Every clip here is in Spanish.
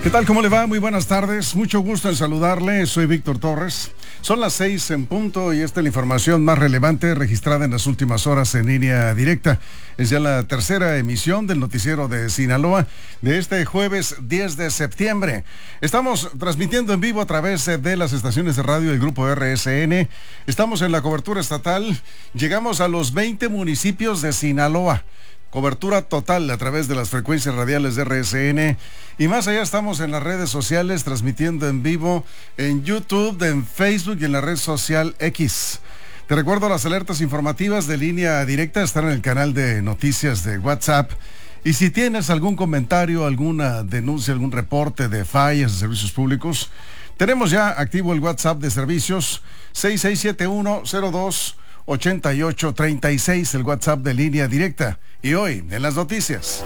¿Qué tal? ¿Cómo le va? Muy buenas tardes. Mucho gusto en saludarle. Soy Víctor Torres. Son las 6 en punto y esta es la información más relevante registrada en las últimas horas en línea directa. Es ya la tercera emisión del noticiero de Sinaloa de este jueves 10 de septiembre. Estamos transmitiendo en vivo a través de las estaciones de radio del Grupo RSN. Estamos en la cobertura estatal. Llegamos a los 20 municipios de Sinaloa. Cobertura total a través de las frecuencias radiales de RSN. Y más allá estamos en las redes sociales transmitiendo en vivo en YouTube, en Facebook y en la red social X. Te recuerdo las alertas informativas de línea directa están en el canal de noticias de WhatsApp. Y si tienes algún comentario, alguna denuncia, algún reporte de fallas de servicios públicos, tenemos ya activo el WhatsApp de servicios 6671028836, el WhatsApp de línea directa. Y hoy, en las noticias.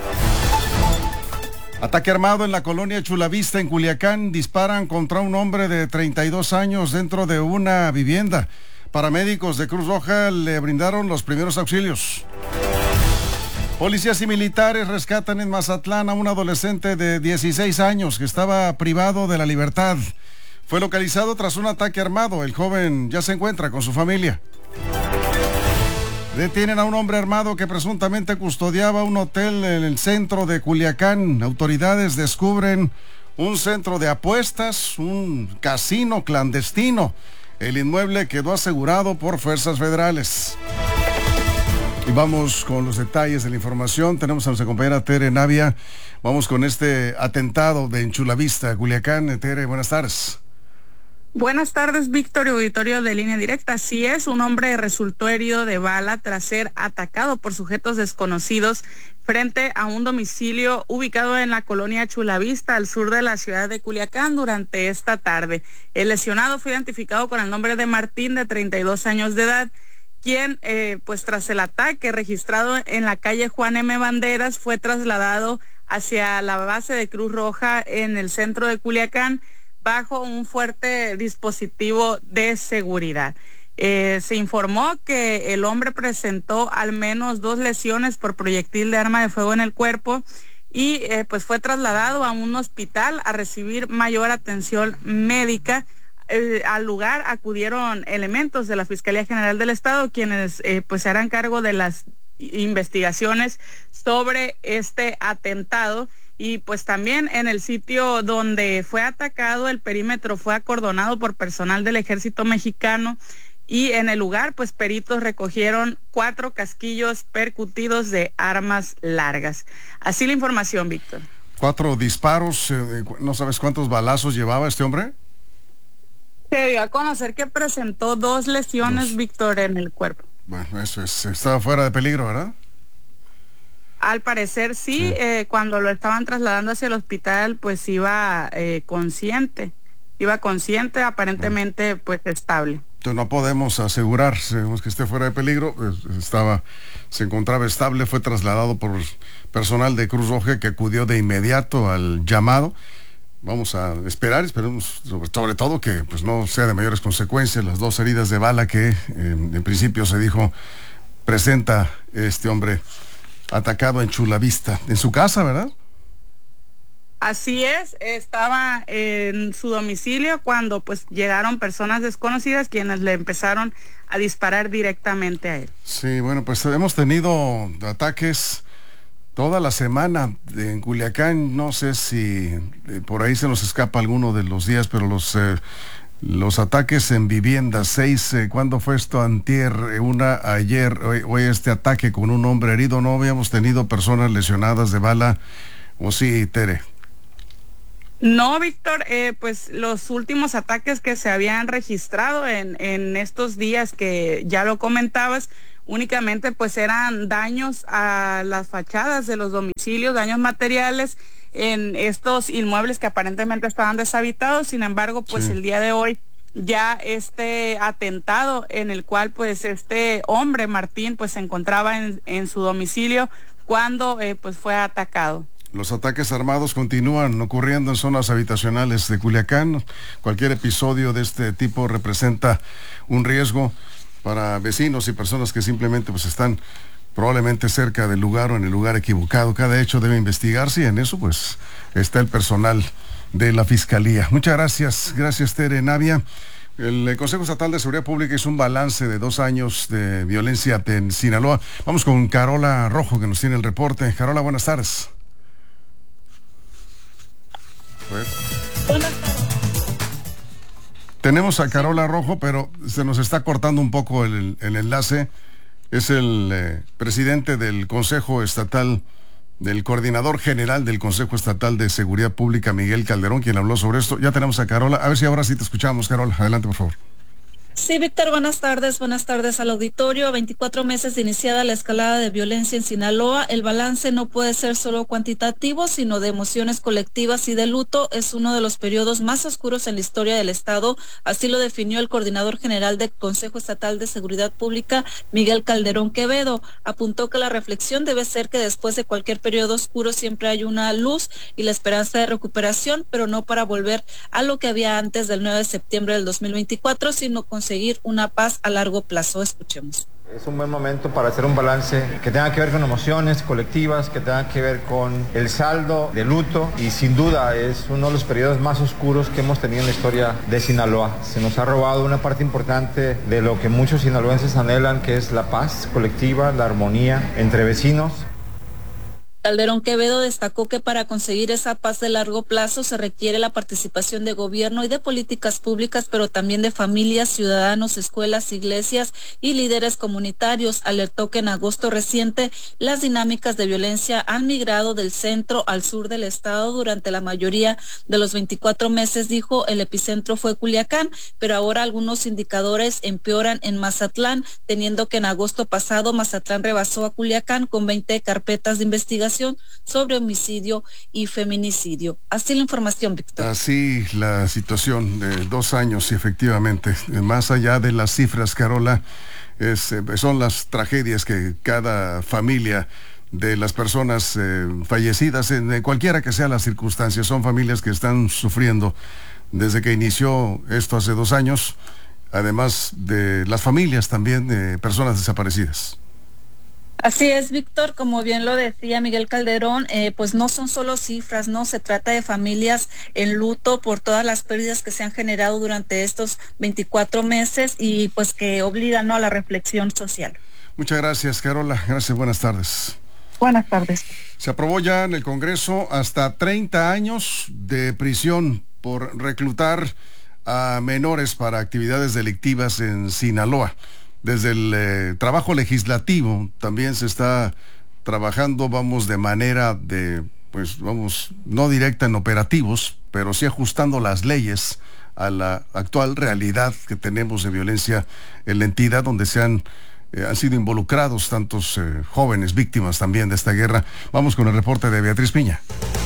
Ataque armado en la colonia Chulavista, en Culiacán. Disparan contra un hombre de 32 años dentro de una vivienda. Paramédicos de Cruz Roja le brindaron los primeros auxilios. Policías y militares rescatan en Mazatlán a un adolescente de 16 años que estaba privado de la libertad. Fue localizado tras un ataque armado. El joven ya se encuentra con su familia. Detienen a un hombre armado que presuntamente custodiaba un hotel en el centro de Culiacán. Autoridades descubren un centro de apuestas, un casino clandestino. El inmueble quedó asegurado por fuerzas federales. Y vamos con los detalles de la información. Tenemos a nuestra compañera Tere Navia. Vamos con este atentado de Chulavista, Culiacán. Tere, buenas tardes. Buenas tardes, Víctor y auditorio de línea directa. Así es, un hombre resultó herido de bala tras ser atacado por sujetos desconocidos frente a un domicilio ubicado en la colonia Chulavista, al sur de la ciudad de Culiacán, durante esta tarde. El lesionado fue identificado con el nombre de Martín, de 32 años de edad, quien, pues tras el ataque registrado en la calle Juan M. Banderas, fue trasladado hacia la base de Cruz Roja en el centro de Culiacán, bajo un fuerte dispositivo de seguridad. Se informó que el hombre presentó al menos 2 lesiones por proyectil de arma de fuego en el cuerpo y pues fue trasladado a un hospital a recibir mayor atención médica. Al lugar acudieron elementos de la Fiscalía General del Estado, quienes pues se harán cargo de las investigaciones sobre este atentado. Y pues también en el sitio donde fue atacado, el perímetro fue acordonado por personal del Ejército Mexicano y en el lugar pues peritos recogieron 4 casquillos percutidos de armas largas. Así la información, Víctor. 4 disparos, ¿no sabes cuántos balazos llevaba este hombre? Se dio a conocer que presentó 2 lesiones, Víctor, en el cuerpo. Bueno, eso es, estaba fuera de peligro, ¿verdad? Al parecer sí. Cuando lo estaban trasladando hacia el hospital, pues iba consciente, aparentemente pues estable. Entonces no podemos asegurar, sabemos que esté fuera de peligro, se encontraba estable, fue trasladado por personal de Cruz Roja que acudió de inmediato al llamado. Vamos a esperemos sobre todo que pues no sea de mayores consecuencias las 2 heridas de bala que en principio se dijo presenta este hombre atacado en Chulavista, en su casa, ¿verdad? Así es, estaba en su domicilio cuando pues llegaron personas desconocidas quienes le empezaron a disparar directamente a él. Sí, bueno, pues hemos tenido ataques toda la semana en Culiacán. No sé si por ahí se nos escapa alguno de los días, pero los ataques en viviendas, 6, ¿cuándo fue esto? Antier, una ayer, hoy este ataque con un hombre herido. No habíamos tenido personas lesionadas de bala, ¿o sí, Tere? No, Víctor, pues los últimos ataques que se habían registrado en estos días que ya lo comentabas, únicamente pues eran daños a las fachadas de los domicilios, daños materiales en estos inmuebles que aparentemente estaban deshabitados. Sin embargo, pues sí, el día de hoy ya este atentado en el cual pues este hombre, Martín, pues se encontraba en su domicilio cuando pues fue atacado. Los ataques armados continúan ocurriendo en zonas habitacionales de Culiacán. Cualquier episodio de este tipo representa un riesgo para vecinos y personas que simplemente pues están probablemente cerca del lugar o en el lugar equivocado. Cada hecho debe investigarse y en eso pues está el personal de la Fiscalía. Muchas gracias. Gracias, Tere Navia. El Consejo Estatal de Seguridad Pública hizo un balance de 2 años de violencia en Sinaloa. Vamos con Carola Rojo, que nos tiene el reporte. Carola, buenas tardes. Buenas tardes. Tenemos a Carola Rojo, pero se nos está cortando un poco el enlace. Es el presidente del Consejo Estatal, del coordinador general del Consejo Estatal de Seguridad Pública, Miguel Calderón, quien habló sobre esto. Ya tenemos a Carola. A ver si ahora sí te escuchamos, Carola. Adelante, por favor. Sí, Víctor, buenas tardes al auditorio. 24 meses de iniciada la escalada de violencia en Sinaloa. El balance no puede ser solo cuantitativo, sino de emociones colectivas y de luto. Es uno de los periodos más oscuros en la historia del Estado. Así lo definió el coordinador general del Consejo Estatal de Seguridad Pública, Miguel Calderón Quevedo. Apuntó que la reflexión debe ser que después de cualquier periodo oscuro siempre hay una luz y la esperanza de recuperación, pero no para volver a lo que había antes del 9 de septiembre del 2024, sino conseguir una paz a largo plazo. Escuchemos. Es un buen momento para hacer un balance que tenga que ver con emociones colectivas, que tenga que ver con el saldo de luto, y sin duda es uno de los periodos más oscuros que hemos tenido en la historia de Sinaloa. Se nos ha robado una parte importante de lo que muchos sinaloenses anhelan, que es la paz colectiva, la armonía entre vecinos. Calderón Quevedo destacó que para conseguir esa paz de largo plazo se requiere la participación de gobierno y de políticas públicas, pero también de familias, ciudadanos, escuelas, iglesias y líderes comunitarios. Alertó que en agosto reciente las dinámicas de violencia han migrado del centro al sur del estado. Durante la mayoría de los 24 meses, dijo, el epicentro fue Culiacán, pero ahora algunos indicadores empeoran en Mazatlán, teniendo que en agosto pasado Mazatlán rebasó a Culiacán con 20 carpetas de investigación sobre homicidio y feminicidio. Así la información, Víctor. Así la situación de 2 años, y efectivamente, más allá de las cifras, Carola, son las tragedias que cada familia de las personas fallecidas, en cualquiera que sea las circunstancias, son familias que están sufriendo desde que inició esto hace 2 años, además de las familias también de personas desaparecidas. Así es, Víctor, como bien lo decía Miguel Calderón, pues no son solo cifras, ¿no? Se trata de familias en luto por todas las pérdidas que se han generado durante estos 24 meses y pues que obligan, ¿no?, a la reflexión social. Muchas gracias, Carola. Gracias, buenas tardes. Buenas tardes. Se aprobó ya en el Congreso hasta 30 años de prisión por reclutar a menores para actividades delictivas en Sinaloa. Desde el trabajo legislativo también se está trabajando, de manera no directa en operativos, pero sí ajustando las leyes a la actual realidad que tenemos de violencia en la entidad, donde han sido involucrados tantos jóvenes víctimas también de esta guerra. Vamos con el reporte de Beatriz Piña.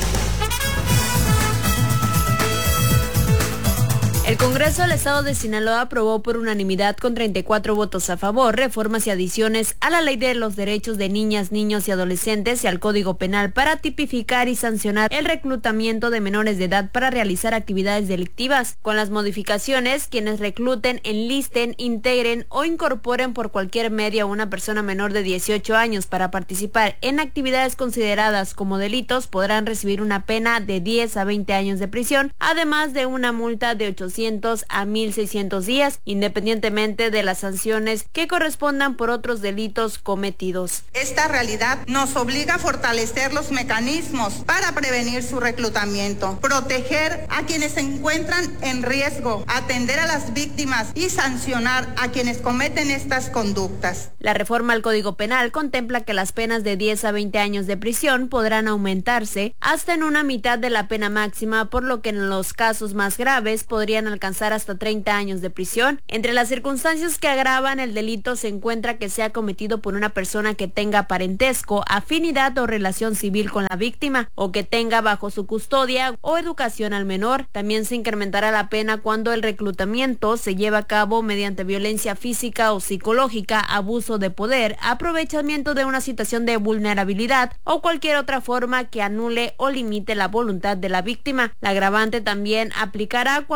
El Congreso del Estado de Sinaloa aprobó por unanimidad con 34 votos a favor reformas y adiciones a la Ley de los Derechos de Niñas, Niños y Adolescentes y al Código Penal para tipificar y sancionar el reclutamiento de menores de edad para realizar actividades delictivas. Con las modificaciones, quienes recluten, enlisten, integren o incorporen por cualquier medio a una persona menor de 18 años para participar en actividades consideradas como delitos podrán recibir una pena de 10 a 20 años de prisión, además de una multa de 800 a 1.600 días, independientemente de las sanciones que correspondan por otros delitos cometidos. Esta realidad nos obliga a fortalecer los mecanismos para prevenir su reclutamiento, proteger a quienes se encuentran en riesgo, atender a las víctimas y sancionar a quienes cometen estas conductas. La reforma al Código Penal contempla que las penas de 10 a 20 años de prisión podrán aumentarse hasta en una mitad de la pena máxima, por lo que en los casos más graves podrían alcanzar hasta 30 años de prisión. Entre las circunstancias que agravan el delito se encuentra que sea cometido por una persona que tenga parentesco, afinidad o relación civil con la víctima, o que tenga bajo su custodia o educación al menor. También se incrementará la pena cuando el reclutamiento se lleva a cabo mediante violencia física o psicológica, abuso de poder, aprovechamiento de una situación de vulnerabilidad o cualquier otra forma que anule o limite la voluntad de la víctima. La agravante también aplicará cuando el delito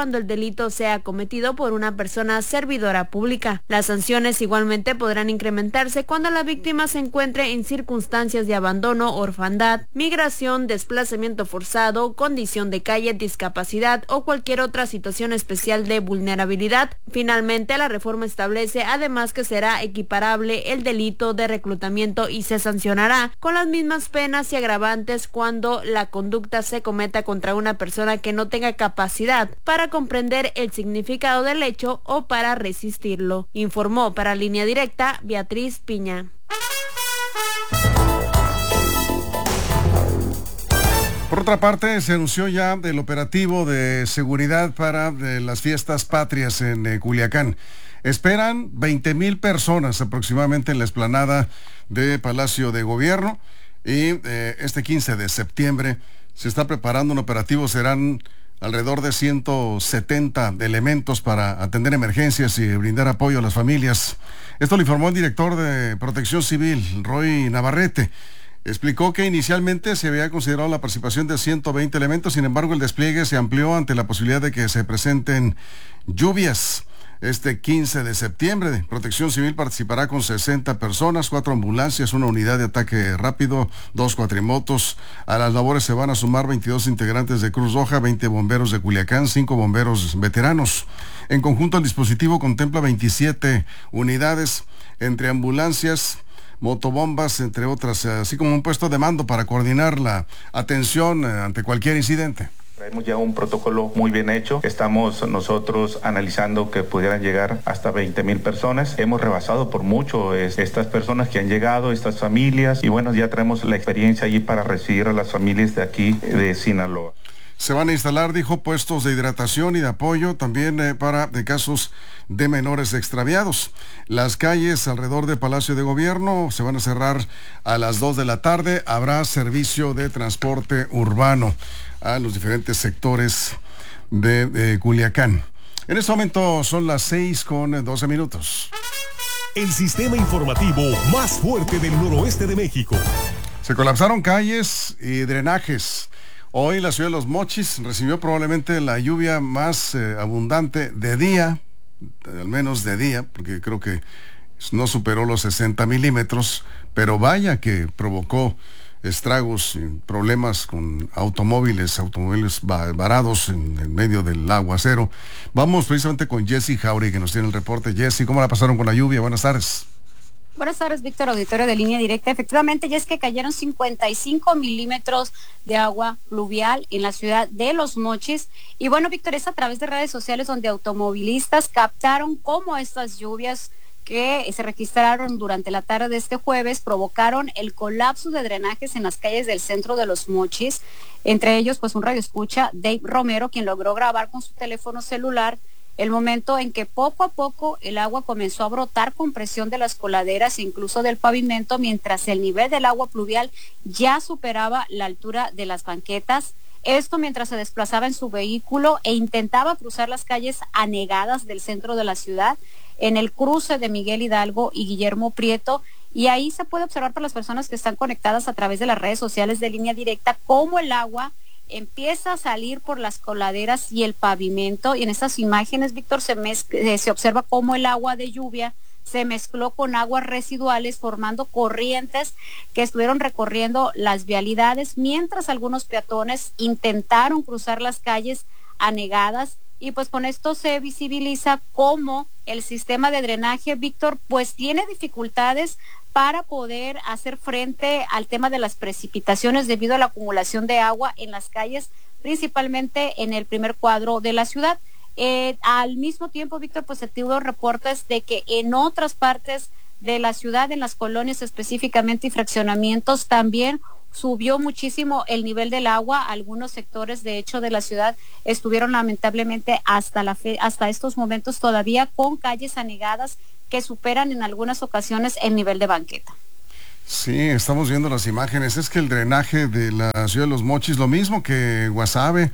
delito sea cometido por una persona servidora pública. Las sanciones igualmente podrán incrementarse cuando la víctima se encuentre en circunstancias de abandono, orfandad, migración, desplazamiento forzado, condición de calle, discapacidad o cualquier otra situación especial de vulnerabilidad. Finalmente, la reforma establece además que será equiparable el delito de reclutamiento y se sancionará con las mismas penas y agravantes cuando la conducta se cometa contra una persona que no tenga capacidad para comprender el significado del hecho o para resistirlo. Informó para Línea Directa Beatriz Piña. Por otra parte, se anunció ya del operativo de seguridad para las fiestas patrias en Culiacán. Esperan 20,000 personas aproximadamente en la explanada de Palacio de Gobierno y este 15 de septiembre se está preparando un operativo. Serán alrededor de 170 elementos para atender emergencias y brindar apoyo a las familias. Esto lo informó el director de Protección Civil, Roy Navarrete. Explicó que inicialmente se había considerado la participación de 120 elementos, sin embargo el despliegue se amplió ante la posibilidad de que se presenten lluvias. Este 15 de septiembre, Protección Civil participará con 60 personas, 4 ambulancias, una unidad de ataque rápido, 2 cuatrimotos. A las labores se van a sumar 22 integrantes de Cruz Roja, 20 bomberos de Culiacán, 5 bomberos veteranos. En conjunto, el dispositivo contempla 27 unidades entre ambulancias, motobombas, entre otras, así como un puesto de mando para coordinar la atención ante cualquier incidente. Traemos ya un protocolo muy bien hecho. Estamos nosotros analizando que pudieran llegar hasta 20,000 personas. Hemos rebasado por mucho estas personas que han llegado, estas familias, y bueno, ya traemos la experiencia allí para recibir a las familias de aquí de Sinaloa. Se van a instalar, dijo, puestos de hidratación y de apoyo también para casos de menores extraviados. Las calles alrededor del Palacio de Gobierno se van a cerrar a las 2 de la tarde. Habrá servicio de transporte urbano a los diferentes sectores de Culiacán. En este momento son las 6:12. El sistema informativo más fuerte del noroeste de México. Se colapsaron calles y drenajes. Hoy la ciudad de Los Mochis recibió probablemente la lluvia más abundante de día, al menos de día, porque creo que no superó los 60 milímetros, pero vaya que provocó estragos y problemas con automóviles varados en medio del aguacero. Vamos precisamente con Jessy Jauregui, que nos tiene el reporte. Jessy, ¿cómo la pasaron con la lluvia? Buenas tardes. Buenas tardes, Víctor, auditorio de Línea Directa. Efectivamente, ya es que cayeron 55 milímetros de agua pluvial en la ciudad de Los Mochis. Y bueno, Víctor, es a través de redes sociales donde automovilistas captaron cómo estas lluvias que se registraron durante la tarde de este jueves provocaron el colapso de drenajes en las calles del centro de Los Mochis. Entre ellos, pues un radioescucha, Dave Romero, quien logró grabar con su teléfono celular el momento en que poco a poco el agua comenzó a brotar con presión de las coladeras e incluso del pavimento, mientras el nivel del agua pluvial ya superaba la altura de las banquetas. Esto mientras se desplazaba en su vehículo e intentaba cruzar las calles anegadas del centro de la ciudad, en el cruce de Miguel Hidalgo y Guillermo Prieto. Y ahí se puede observar por las personas que están conectadas a través de las redes sociales de Línea Directa cómo el agua empieza a salir por las coladeras y el pavimento. Y en estas imágenes, Víctor, se observa cómo el agua de lluvia se mezcló con aguas residuales, formando corrientes que estuvieron recorriendo las vialidades, mientras algunos peatones intentaron cruzar las calles anegadas. Y pues con esto se visibiliza cómo el sistema de drenaje, Víctor, pues tiene dificultades para poder hacer frente al tema de las precipitaciones debido a la acumulación de agua en las calles, principalmente en el primer cuadro de la ciudad. Al mismo tiempo, Víctor, pues se tuvo reportes de que en otras partes de la ciudad, en las colonias específicamente y fraccionamientos, también subió muchísimo el nivel del agua. Algunos sectores, de hecho, de la ciudad estuvieron lamentablemente hasta estos momentos todavía con calles anegadas que superan en algunas ocasiones el nivel de banqueta. Sí, estamos viendo las imágenes. Es que el drenaje de la ciudad de Los Mochis, lo mismo que Guasave,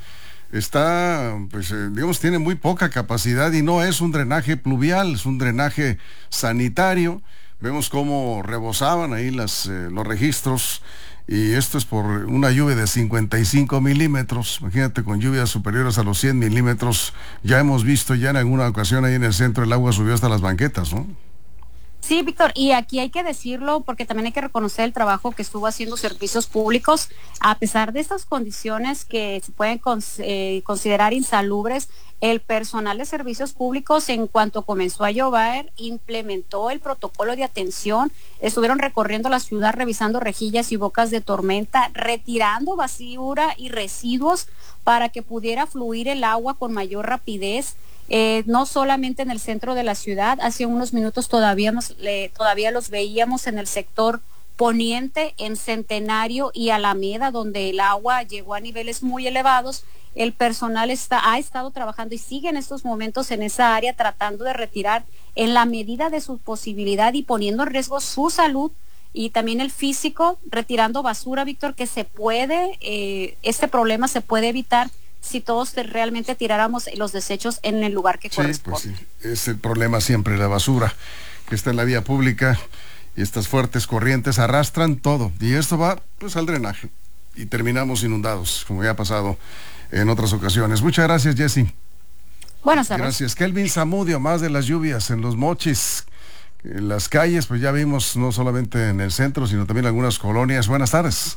está, pues, digamos, tiene muy poca capacidad y no es un drenaje pluvial, es un drenaje sanitario. Vemos cómo rebosaban ahí los registros y esto es por una lluvia de 55 milímetros. Imagínate, con lluvias superiores a los 100 milímetros, ya hemos visto ya en alguna ocasión ahí en el centro el agua subió hasta las banquetas, ¿no? Sí, Víctor, y aquí hay que decirlo porque también hay que reconocer el trabajo que estuvo haciendo Servicios Públicos. A pesar de estas condiciones que se pueden considerar insalubres, el personal de Servicios Públicos, en cuanto comenzó a llover, implementó el protocolo de atención. Estuvieron recorriendo la ciudad, revisando rejillas y bocas de tormenta, retirando basura y residuos para que pudiera fluir el agua con mayor rapidez. No solamente en el centro de la ciudad, hace unos minutos todavía los veíamos en el sector poniente, en Centenario y Alameda, donde el agua llegó a niveles muy elevados. El personal ha estado trabajando y sigue en estos momentos en esa área tratando de retirar en la medida de su posibilidad y poniendo en riesgo su salud y también el físico, retirando basura, Víctor, que se puede, este problema se puede evitar si todos realmente tiráramos los desechos en el lugar que corresponde. Pues sí, es el problema siempre, la basura que está en la vía pública, y estas fuertes corrientes arrastran todo, y esto va pues al drenaje, y terminamos inundados, como ya ha pasado en otras ocasiones. Muchas gracias, Jessy. Buenas tardes. Gracias. Kelvin Zamudio, más de las lluvias en Los Mochis, en las calles, pues ya vimos, no solamente en el centro, sino también en algunas colonias. Buenas tardes.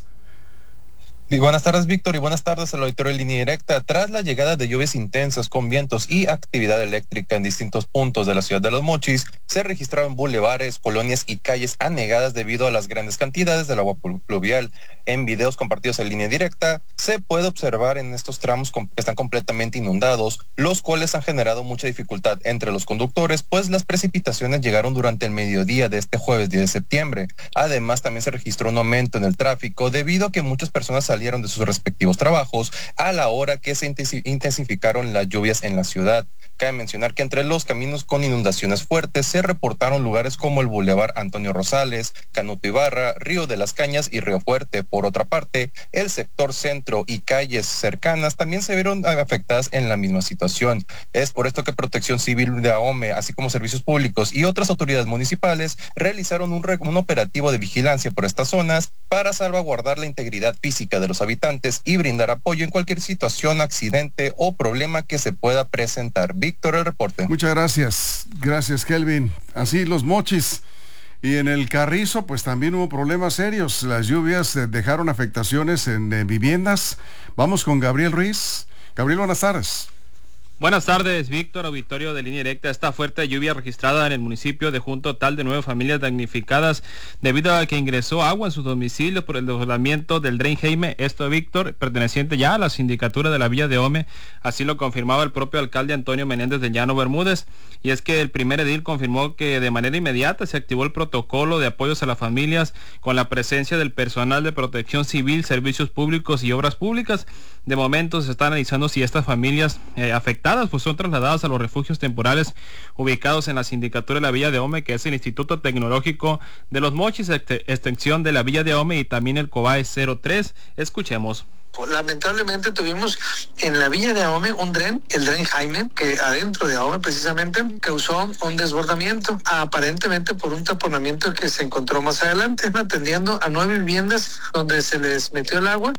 Y buenas tardes, Víctor, y buenas tardes al auditorio de Línea Directa. Tras la llegada de lluvias intensas con vientos y actividad eléctrica en distintos puntos de la ciudad de Los Mochis, se registraron bulevares, colonias y calles anegadas debido a las grandes cantidades del agua pluvial. En videos compartidos en Línea Directa, se puede observar en estos tramos que están completamente inundados, los cuales han generado mucha dificultad entre los conductores, pues las precipitaciones llegaron durante el mediodía de este jueves 10 de septiembre. Además, también se registró un aumento en el tráfico debido a que muchas personas salieron de sus respectivos trabajos a la hora que se intensificaron las lluvias en la ciudad. Cabe mencionar que entre los caminos con inundaciones fuertes se reportaron lugares como el Boulevard Antonio Rosales, Canuto Ibarra, Río de las Cañas y Río Fuerte. Por otra parte, el sector centro y calles cercanas también se vieron afectadas en la misma situación. Es por esto que Protección Civil de AOME, así como Servicios Públicos y otras autoridades municipales, realizaron un operativo de vigilancia por estas zonas para salvaguardar la integridad física de los habitantes y brindar apoyo en cualquier situación, accidente o problema que se pueda presentar. Víctor, el reporte. Muchas gracias. Gracias, Kelvin. Así Los Mochis. Y en el Carrizo, pues también hubo problemas serios. Las lluvias dejaron afectaciones en viviendas. Vamos con Gabriel Ruiz. Gabriel, buenas tardes. Buenas tardes, Víctor, auditorio de Línea Directa. Esta fuerte lluvia registrada en el municipio dejó un total de 9 familias damnificadas debido a que ingresó agua en sus domicilios por el desbordamiento del Dren Jaime. Esto, Víctor, perteneciente ya a la sindicatura de la Villa de Ome. Así lo confirmaba el propio alcalde Antonio Menéndez de Llano Bermúdez. Y es que el primer edil confirmó que de manera inmediata se activó el protocolo de apoyos a las familias con la presencia del personal de Protección Civil, Servicios Públicos y Obras Públicas. De momento se está analizando si estas familias afectadas pues son trasladadas a los refugios temporales ubicados en la sindicatura de la Villa de Ome, que es el Instituto Tecnológico de Los Mochis, extensión de la Villa de Ome, y también el COBAE 03. Escuchemos. Lamentablemente tuvimos en la Villa de Ahome un dren, el Dren Jaime, que adentro de Ahome precisamente causó un desbordamiento, aparentemente por un taponamiento que se encontró más adelante, atendiendo a 9 viviendas donde se les metió el agua.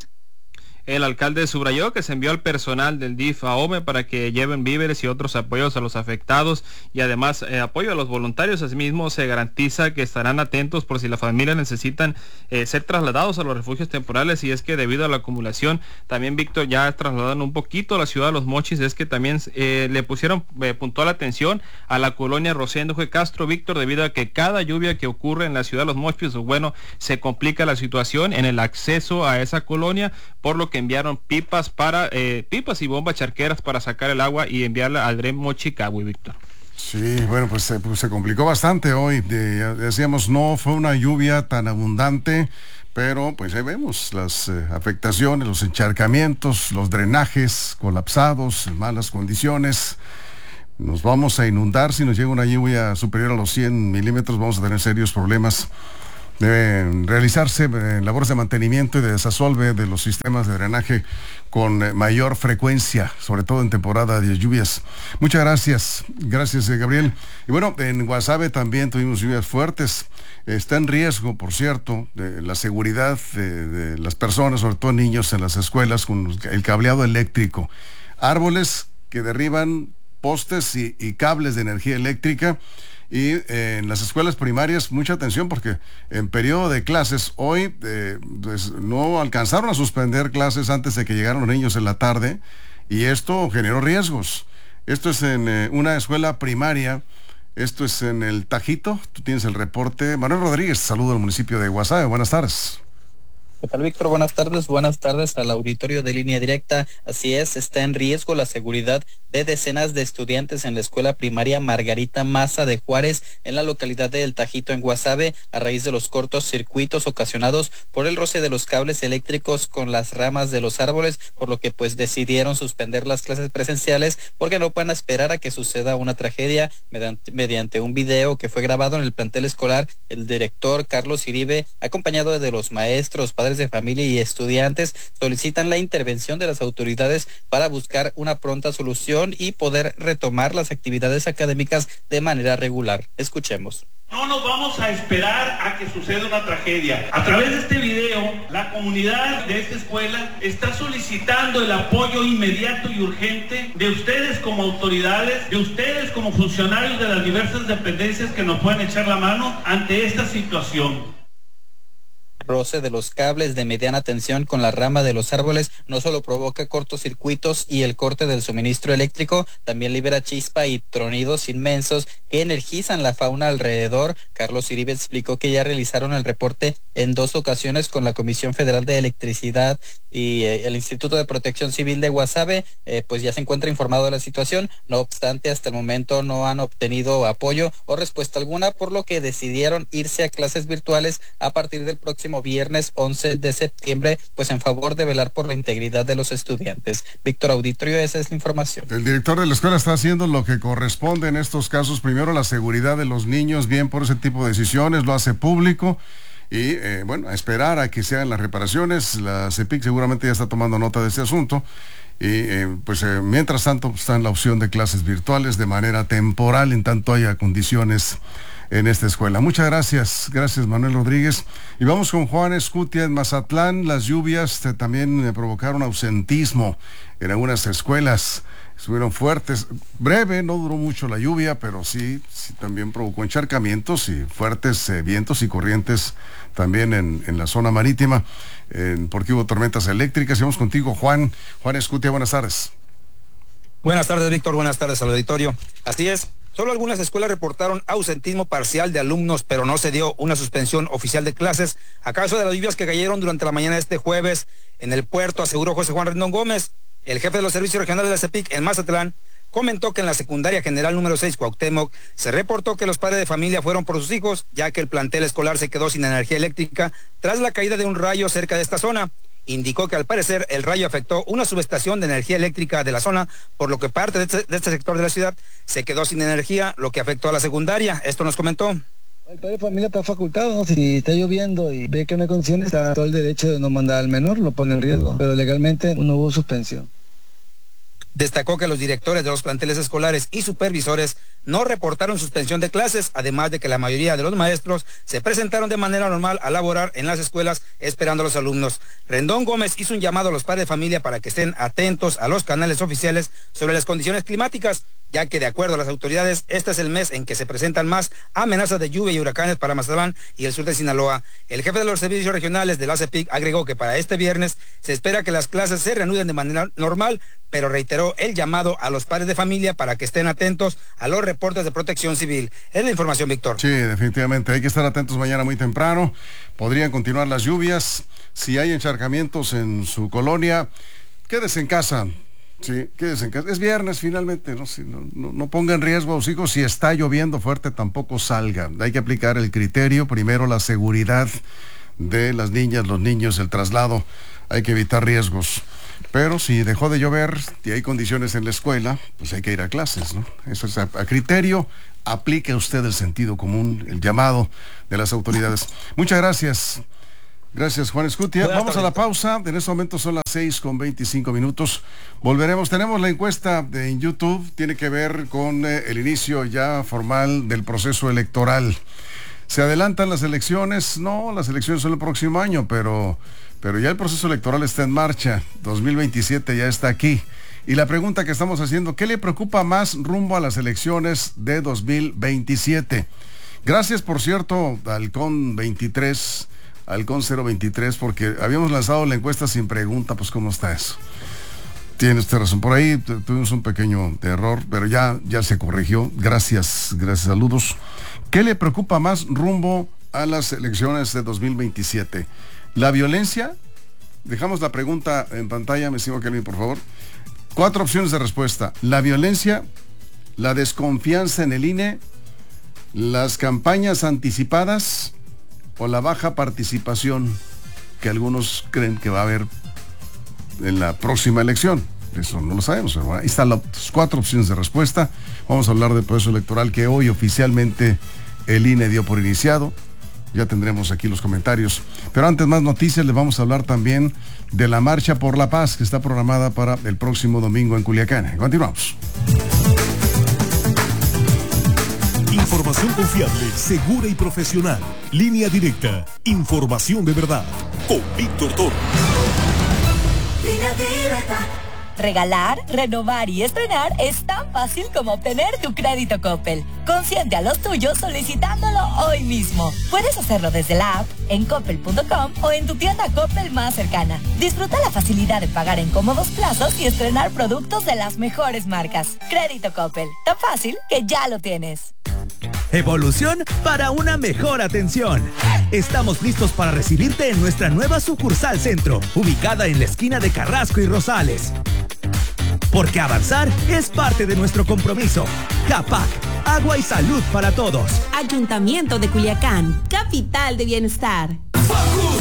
El alcalde subrayó que se envió al personal del DIF a Ome para que lleven víveres y otros apoyos a los afectados y además apoyo a los voluntarios. Asimismo, se garantiza que estarán atentos por si las familias necesitan ser trasladados a los refugios temporales, y es que debido a la acumulación, también, Víctor, ya trasladan un poquito a la ciudad de Los Mochis. Es que también le pusieron puntual atención a la colonia Rosendo G. Castro, Víctor, debido a que cada lluvia que ocurre en la ciudad de Los Mochis, bueno, se complica la situación en el acceso a esa colonia, por lo que enviaron pipas y bombas charqueras para sacar el agua y enviarla al Dren Mochicagüe, Víctor. Sí, bueno, pues se complicó bastante hoy. Decíamos, no fue una lluvia tan abundante, pero pues ahí vemos las afectaciones, los encharcamientos, los drenajes colapsados, en malas condiciones. Nos vamos a inundar si nos llega una lluvia superior a los 100 milímetros, vamos a tener serios problemas Deben realizarse labores de mantenimiento y de desasolve de los sistemas de drenaje con mayor frecuencia, sobre todo en temporada de lluvias. Muchas gracias. Gracias, Gabriel. Y bueno, en Guasave también tuvimos lluvias fuertes. Está en riesgo, por cierto, de la seguridad de las personas, sobre todo niños en las escuelas, con el cableado eléctrico. Árboles que derriban postes y cables de energía eléctrica. Y en las escuelas primarias, mucha atención, porque en periodo de clases hoy pues no alcanzaron a suspender clases antes de que llegaran los niños en la tarde, y esto generó riesgos. Esto es en una escuela primaria, esto es en el Tajito. Tú tienes el reporte. Manuel Rodríguez, saludo al municipio de Guasave. Buenas tardes. ¿Qué tal, Víctor? Buenas tardes al auditorio de Línea Directa. Así es, está en riesgo la seguridad de decenas de estudiantes en la escuela primaria Margarita Maza de Juárez, en la localidad de El Tajito, en Guasave, a raíz de los cortos circuitos ocasionados por el roce de los cables eléctricos con las ramas de los árboles, por lo que pues decidieron suspender las clases presenciales porque no pueden esperar a que suceda una tragedia. Mediante un video que fue grabado en el plantel escolar, el director Carlos Iribe, acompañado de los maestros, padres de familia y estudiantes, solicitan la intervención de las autoridades para buscar una pronta solución y poder retomar las actividades académicas de manera regular. Escuchemos. No nos vamos a esperar a que suceda una tragedia. A través de este video, la comunidad de esta escuela está solicitando el apoyo inmediato y urgente de ustedes como autoridades, de ustedes como funcionarios de las diversas dependencias que nos puedan echar la mano ante esta situación. Roce de los cables de mediana tensión con la rama de los árboles no solo provoca cortocircuitos y el corte del suministro eléctrico, también libera chispa y tronidos inmensos que energizan la fauna alrededor. Carlos Iribe explicó que ya realizaron el reporte en 2 ocasiones con la Comisión Federal de Electricidad y el Instituto de Protección Civil de Guasave, pues ya se encuentra informado de la situación. No obstante, hasta el momento no han obtenido apoyo o respuesta alguna, por lo que decidieron irse a clases virtuales a partir del próximo viernes 11 de septiembre, pues en favor de velar por la integridad de los estudiantes. Víctor, auditorio, esa es la información. El director de la escuela está haciendo lo que corresponde en estos casos. Primero, la seguridad de los niños, bien por ese tipo de decisiones, lo hace público. Y bueno, a esperar a que se hagan las reparaciones. La CEPIC seguramente ya está tomando nota de este asunto. Y mientras tanto está en la opción de clases virtuales de manera temporal, en tanto haya condiciones en esta escuela. Muchas gracias. Gracias, Manuel Rodríguez. Y vamos con Juan Escutia en Mazatlán. Las lluvias también provocaron ausentismo en algunas escuelas. Estuvieron fuertes. Breve, no duró mucho la lluvia, pero sí también provocó encharcamientos y fuertes vientos y corrientes también en la zona marítima, porque hubo tormentas eléctricas. Y vamos contigo, Juan Escutia. Buenas tardes. Buenas tardes, Víctor. Buenas tardes al auditorio. Así es. Solo algunas escuelas reportaron ausentismo parcial de alumnos, pero no se dio una suspensión oficial de clases a causa de las lluvias que cayeron durante la mañana de este jueves en el puerto, aseguró José Juan Rendón Gómez. El jefe de los servicios regionales de la CEPIC en Mazatlán comentó que en la secundaria general número 6 Cuauhtémoc se reportó que los padres de familia fueron por sus hijos, ya que el plantel escolar se quedó sin energía eléctrica tras la caída de un rayo cerca de esta zona. Indicó que al parecer el rayo afectó una subestación de energía eléctrica de la zona, por lo que parte de este sector de la ciudad se quedó sin energía, lo que afectó a la secundaria. Esto nos comentó. El padre de familia está facultado, ¿no? Si está lloviendo y ve que no hay condiciones, está todo el derecho de no mandar al menor, lo pone en riesgo, pero legalmente no hubo suspensión. Destacó que los directores de los planteles escolares y supervisores no reportaron suspensión de clases, además de que la mayoría de los maestros se presentaron de manera normal a laborar en las escuelas esperando a los alumnos. Rendón Gómez hizo un llamado a los padres de familia para que estén atentos a los canales oficiales sobre las condiciones climáticas, ya que de acuerdo a las autoridades, este es el mes en que se presentan más amenazas de lluvia y huracanes para Mazatlán y el sur de Sinaloa. El jefe de los servicios regionales de la CEPIC agregó que para este viernes se espera que las clases se reanuden de manera normal, pero reiteró el llamado a los padres de familia para que estén atentos a los reportes de protección civil. Es la información, Víctor. Sí, definitivamente, hay que estar atentos mañana muy temprano. Podrían continuar las lluvias. Si hay encharcamientos en su colonia, quédese en casa. Sí, quédese en casa. Es viernes finalmente, no ponga en riesgo a los hijos. Si está lloviendo fuerte, tampoco salga. Hay que aplicar el criterio. Primero, la seguridad de las niñas, los niños, el traslado. Hay que evitar riesgos. Pero si dejó de llover y hay condiciones en la escuela, pues hay que ir a clases, ¿no? Eso es a criterio. Aplique usted el sentido común, el llamado de las autoridades. Muchas gracias. Gracias, Juan Escutia. Vamos a la pausa. En este momento son las 6:25. Volveremos. Tenemos la encuesta en YouTube. Tiene que ver con el inicio ya formal del proceso electoral. ¿Se adelantan las elecciones? No, las elecciones son el próximo año, pero ya el proceso electoral está en marcha. 2027 ya está aquí. Y la pregunta que estamos haciendo, ¿qué le preocupa más rumbo a las elecciones de 2027? Gracias, por cierto, Halcón 023, porque habíamos lanzado la encuesta sin pregunta. Pues ¿cómo está eso? Tiene usted razón. Por ahí tuvimos un pequeño error, pero ya se corrigió. Gracias, saludos. ¿Qué le preocupa más rumbo a las elecciones de 2027? ¿La violencia? Dejamos la pregunta en pantalla, me sigo Kelvin, por favor. 4 opciones de respuesta: la violencia, la desconfianza en el INE, las campañas anticipadas o la baja participación que algunos creen que va a haber en la próxima elección. Eso no lo sabemos, pero ahí están las 4 opciones de respuesta. Vamos a hablar del proceso electoral que hoy oficialmente el INE dio por iniciado. Ya tendremos aquí los comentarios. Pero antes, más noticias. Les vamos a hablar también de la Marcha por la Paz que está programada para el próximo domingo en Culiacán. Continuamos. Información confiable, segura y profesional. Línea Directa. Información de verdad. Con Víctor Torres. Línea Directa. Regalar, renovar y estrenar es tan fácil como obtener tu crédito Coppel. Consiente a los tuyos solicitándolo hoy mismo. Puedes hacerlo desde la app, en coppel.com o en tu tienda Coppel más cercana. Disfruta la facilidad de pagar en cómodos plazos y estrenar productos de las mejores marcas. Crédito Coppel, tan fácil que ya lo tienes. Evolución para una mejor atención. Estamos listos para recibirte en nuestra nueva sucursal Centro, ubicada en la esquina de Carrasco y Rosales. Porque avanzar es parte de nuestro compromiso. CAPAC, agua y salud para todos. Ayuntamiento de Culiacán, capital de bienestar.